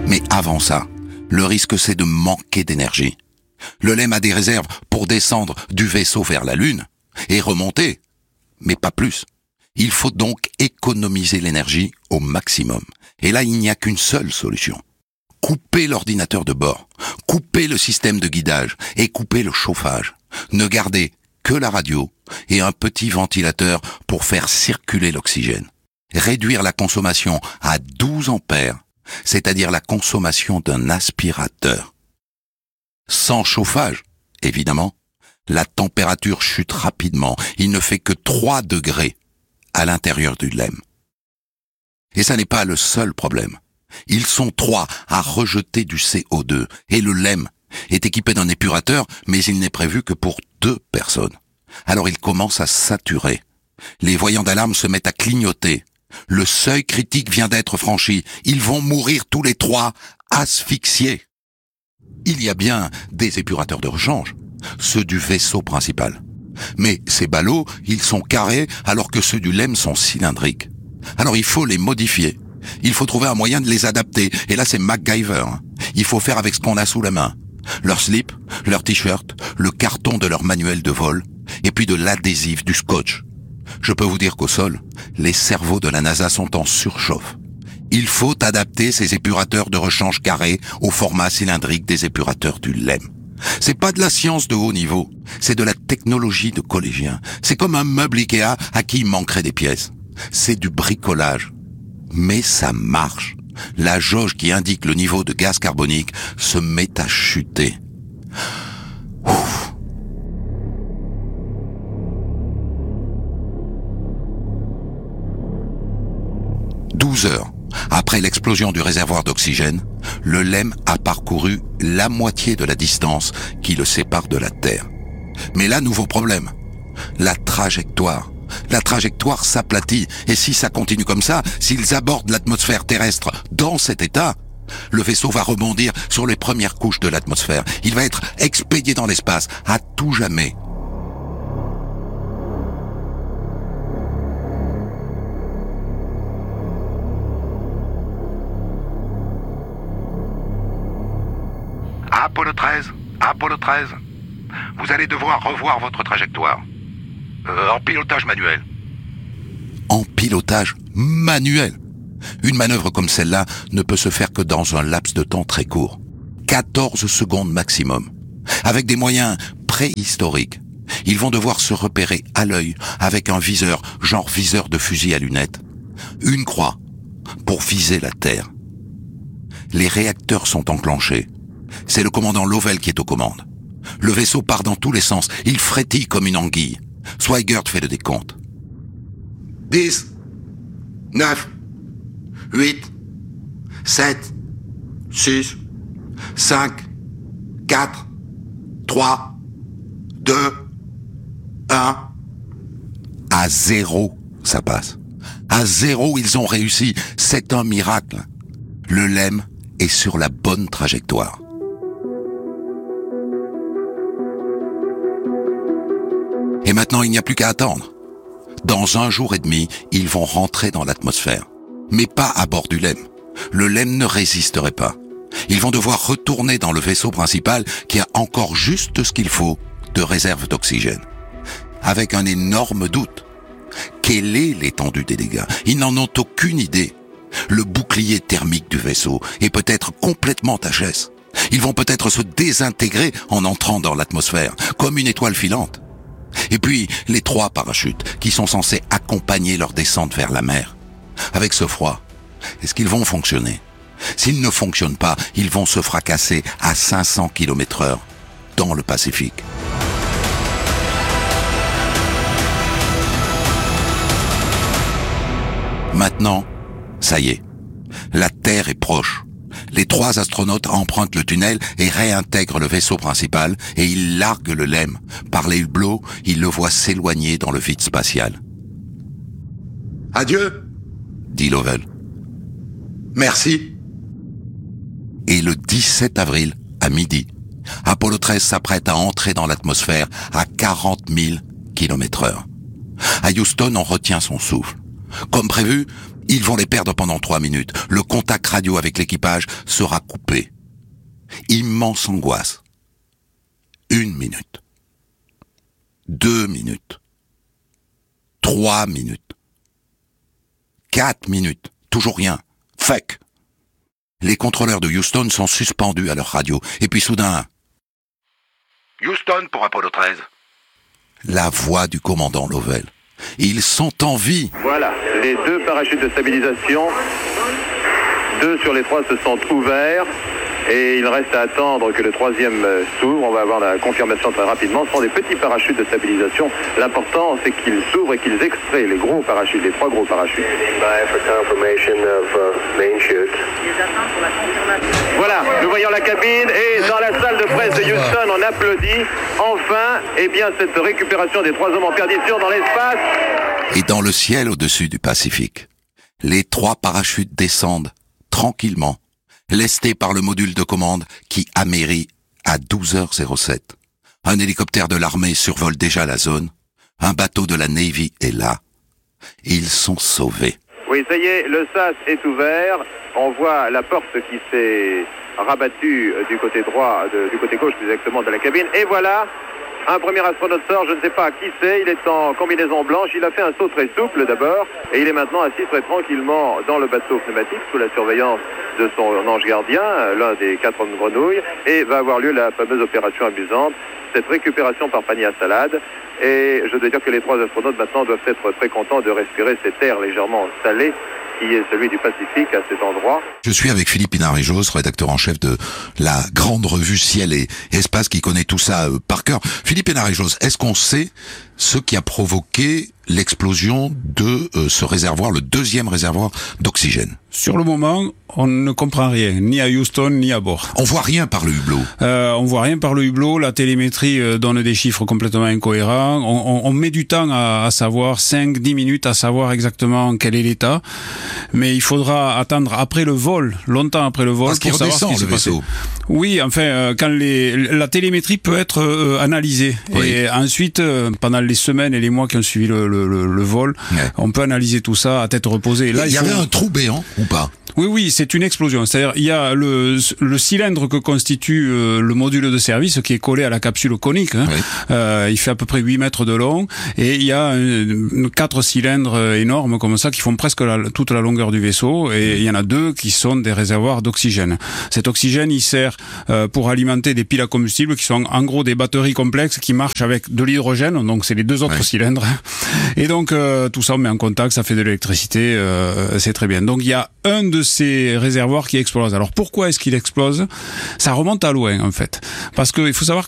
Mais avant ça, le risque c'est de manquer d'énergie. Le LEM a des réserves pour descendre du vaisseau vers la Lune et remonter, mais pas plus. Il faut donc économiser l'énergie au maximum. Et là, il n'y a qu'une seule solution. Couper l'ordinateur de bord, couper le système de guidage et couper le chauffage. Ne garder que la radio et un petit ventilateur pour faire circuler l'oxygène. Réduire la consommation à 12 ampères, c'est-à-dire la consommation d'un aspirateur. Sans chauffage, évidemment, la température chute rapidement. Il ne fait que 3 degrés à l'intérieur du LEM. Et ça n'est pas le seul problème. Ils sont 3 à rejeter du CO2 et le LEM est équipé d'un épurateur, mais il n'est prévu que pour 2 personnes. Alors il commence à saturer. Les voyants d'alarme se mettent à clignoter. Le seuil critique vient d'être franchi. Ils vont mourir tous les 3, asphyxiés. Il y a bien des épurateurs de rechange, ceux du vaisseau principal. Mais ces ballots, ils sont carrés alors que ceux du LEM sont cylindriques. Alors il faut les modifier. Il faut trouver un moyen de les adapter. Et là c'est MacGyver. Il faut faire avec ce qu'on a sous la main. Leur slip, leur t-shirt, le carton de leur manuel de vol, et puis de l'adhésif, du scotch. Je peux vous dire qu'au sol, les cerveaux de la NASA sont en surchauffe. Il faut adapter ces épurateurs de rechange carrés au format cylindrique des épurateurs du LEM. C'est pas de la science de haut niveau, c'est de la technologie de collégien. C'est comme un meuble Ikea à qui il manquerait des pièces. C'est du bricolage. Mais ça marche. La jauge qui indique le niveau de gaz carbonique se met à chuter. Ouf. « 12 heures après l'explosion du réservoir d'oxygène, le LEM a parcouru la moitié de la distance qui le sépare de la Terre. Mais là, nouveau problème. La trajectoire. La trajectoire s'aplatit. Et si ça continue comme ça, s'ils abordent l'atmosphère terrestre dans cet état, le vaisseau va rebondir sur les premières couches de l'atmosphère. Il va être expédié dans l'espace, à tout jamais. Apollo 13, vous allez devoir revoir votre trajectoire. En pilotage manuel. En pilotage manuel. Une manœuvre comme celle-là ne peut se faire que dans un laps de temps très court. 14 secondes maximum. Avec des moyens préhistoriques. Ils vont devoir se repérer à l'œil avec un viseur, genre viseur de fusil à lunettes. Une croix pour viser la Terre. Les réacteurs sont enclenchés. C'est le commandant Lovell qui est aux commandes. Le vaisseau part dans tous les sens. Il frétille comme une anguille. Swigert fait le décompte. 10, 9, 8, 7, 6, 5, 4, 3, 2, 1. À 0, ça passe. À 0, ils ont réussi. C'est un miracle. Le LEM est sur la bonne trajectoire. Et maintenant, il n'y a plus qu'à attendre. Dans 1 jour et demi, ils vont rentrer dans l'atmosphère. Mais pas à bord du LEM. Le LEM ne résisterait pas. Ils vont devoir retourner dans le vaisseau principal qui a encore juste ce qu'il faut de réserve d'oxygène. Avec un énorme doute. Quelle est l'étendue des dégâts? Ils n'en ont aucune idée. Le bouclier thermique du vaisseau est peut-être complètement HS. Ils vont peut-être se désintégrer en entrant dans l'atmosphère, comme une étoile filante. Et puis, les 3 parachutes qui sont censés accompagner leur descente vers la mer. Avec ce froid, est-ce qu'ils vont fonctionner? S'ils ne fonctionnent pas, ils vont se fracasser à 500 km/h dans le Pacifique. Maintenant, ça y est, la Terre est proche. Les 3 astronautes empruntent le tunnel et réintègrent le vaisseau principal et ils larguent le LEM. Par les hublots, ils le voient s'éloigner dans le vide spatial. « Adieu !» dit Lovell. « Merci !» Et le 17 avril, à midi, Apollo 13 s'apprête à entrer dans l'atmosphère à 40 000 km/h. À Houston, on retient son souffle. Comme prévu, Ils vont les perdre pendant 3 minutes. Le contact radio avec l'équipage sera coupé. Immense angoisse. 1 minute. 2 minutes. 3 minutes. 4 minutes. Toujours rien. Fuck. Les contrôleurs de Houston sont suspendus à leur radio. Et puis soudain, Houston pour Apollo 13. la voix du commandant Lovell. Ils sont en vie. Voilà, les 2 parachutes de stabilisation, 2 sur les 3 se sont ouverts et il reste à attendre que le 3e s'ouvre. On va avoir la confirmation très rapidement. Ce sont des petits parachutes de stabilisation. L'important, c'est qu'ils s'ouvrent et qu'ils extraient les gros parachutes, les 3 gros parachutes. Voilà, nous voyons la cabine et dans la salle de presse de Houston, on applaudit. Enfin, eh bien, cette récupération des 3 hommes en perdition dans l'espace. Et dans le ciel au-dessus du Pacifique, les 3 parachutes descendent tranquillement, lestés par le module de commande qui amérit à 12h07. Un hélicoptère de l'armée survole déjà la zone. Un bateau de la Navy est là. Ils sont sauvés. Oui, ça y est, le sas est ouvert. On voit la porte qui s'est rabattue du côté droit, du côté gauche plus exactement de la cabine. Et voilà, un premier astronaute sort, je ne sais pas qui c'est, il est en combinaison blanche, il a fait un saut très souple d'abord, et il est maintenant assis très tranquillement dans le bateau pneumatique sous la surveillance de son ange gardien, l'un des 4 hommes grenouilles, et va avoir lieu la fameuse opération amusante, cette récupération par panier à salade. Et je dois dire que les 3 astronautes maintenant doivent être très contents de respirer cet air légèrement salé qui est celui du Pacifique à cet endroit. Je suis avec Philippe Pinard-et-Josse, rédacteur en chef de la grande revue Ciel et Espace qui connaît tout ça par cœur. Philippe Pinard-et-Josse, est-ce qu'on sait ce qui a provoqué l'explosion de ce réservoir, le 2e réservoir d'oxygène? Sur le moment, on ne comprend rien, ni à Houston, ni à bord. On voit rien par le hublot. On voit rien par le hublot, la télémétrie donne des chiffres complètement incohérents. On met du temps à savoir, 5-10 minutes à savoir exactement quel est l'état. Mais il faudra attendre après le vol, longtemps après le vol, parce qu'il pour savoir redescend ce qui le s'est vaisseau. passé. Oui, enfin, quand la télémétrie peut être analysée. Oui. Et ensuite, pendant les semaines et les mois qui ont suivi le vol, Ouais. on peut analyser tout ça à tête reposée. Et là, Il y avait un trou béant ou pas? Oui, c'est une explosion. C'est-à-dire, il y a le cylindre que constitue le module de service qui est collé à la capsule conique. Hein. Oui. Il fait à peu près 8 mètres de long et il y a 4 cylindres énormes comme ça qui font presque toute la longueur du vaisseau et il y en a 2 qui sont des réservoirs d'oxygène. Cet oxygène, il sert pour alimenter des piles à combustible qui sont en gros des batteries complexes qui marchent avec de l'hydrogène. Donc, c'est les 2 autres cylindres. Et donc, tout ça on met en contact, ça fait de l'électricité, c'est très bien. Donc, il y a un de ces réservoirs qui explose. Alors pourquoi est-ce qu'il explose? Ça remonte à loin en fait. Parce qu'il faut savoir